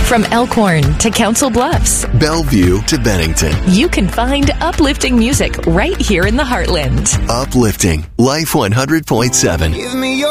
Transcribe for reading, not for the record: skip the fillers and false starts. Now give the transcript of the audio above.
From Elkhorn to Council Bluffs, Bellevue to Bennington. you can find uplifting music right here in the Heartland. Uplifting. Life 100.7. Give me your